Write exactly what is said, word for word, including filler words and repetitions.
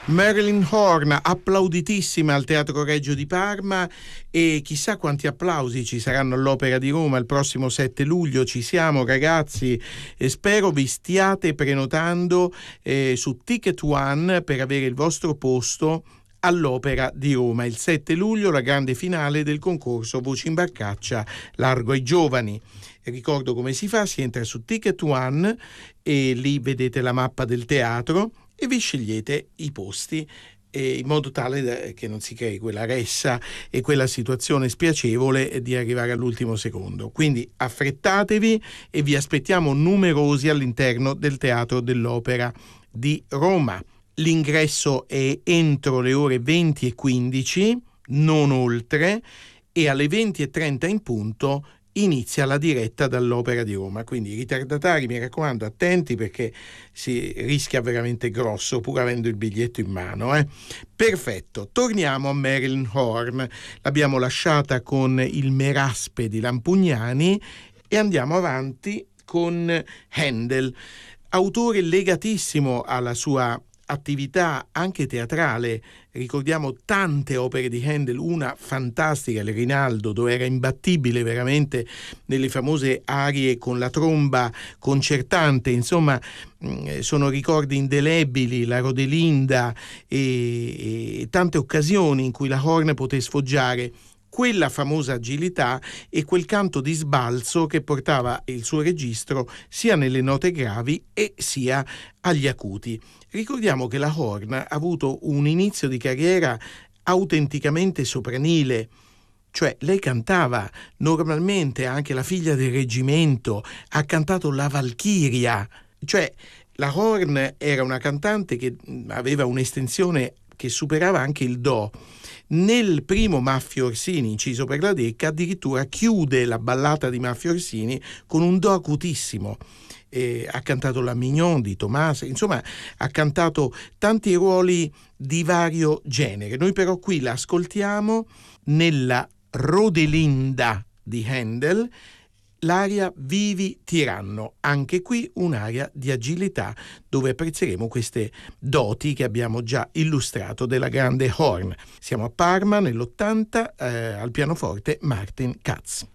Marilyn Horne, applauditissima al Teatro Regio di Parma, e chissà quanti applausi ci saranno all'Opera di Roma il prossimo sette luglio. Ci siamo, ragazzi, e spero vi stiate prenotando eh, su Ticket One per avere il vostro posto all'Opera di Roma il sette luglio, la grande finale del concorso Voci in Barcaccia Largo ai Giovani. Ricordo come si fa: si entra su Ticket One e lì vedete la mappa del teatro e vi scegliete i posti, eh, in modo tale da, che non si crei quella ressa e quella situazione spiacevole di arrivare all'ultimo secondo. Quindi affrettatevi e vi aspettiamo numerosi all'interno del Teatro dell'Opera di Roma. L'ingresso è entro le ore venti e quindici, non oltre, e alle venti e trenta in punto inizia la diretta dall'Opera di Roma. Quindi i ritardatari, mi raccomando, attenti, perché si rischia veramente grosso pur avendo il biglietto in mano. Eh? Perfetto, torniamo a Marilyn Horne. L'abbiamo lasciata con il Meraspe di Lampugnani e andiamo avanti con Handel, autore legatissimo alla sua attività anche teatrale. Ricordiamo tante opere di Handel, una fantastica, il Rinaldo, dove era imbattibile veramente nelle famose arie con la tromba concertante. Insomma, sono ricordi indelebili, la Rodelinda e, e tante occasioni in cui la Horne poté sfoggiare quella famosa agilità e quel canto di sbalzo che portava il suo registro sia nelle note gravi e sia agli acuti. Ricordiamo che la Horne ha avuto un inizio di carriera autenticamente sopranile, cioè lei cantava normalmente, anche la figlia del reggimento, ha cantato la Valchiria, cioè la Horne era una cantante che aveva un'estensione che superava anche il do. Nel primo Maffio Orsini, inciso per la Decca, addirittura chiude la ballata di Maffio Orsini con un do acutissimo. Eh, ha cantato la Mignon di Tommaso, insomma ha cantato tanti ruoli di vario genere. Noi però qui la ascoltiamo nella Rodelinda di Handel, l'aria Vivi Tiranno, anche qui un'aria di agilità dove apprezzeremo queste doti che abbiamo già illustrato della grande Horne. Siamo a Parma nell'ottanta, eh, al pianoforte Martin Katz.